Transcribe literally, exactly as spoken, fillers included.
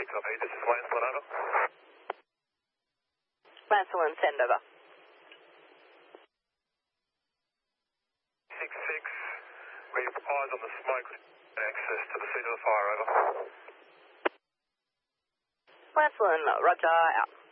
copy. This is Lancelin, over. Lancelin, send over. six six, we have eyes on the smoke. Access to the scene of the fire, over. Lancelin, roger, out.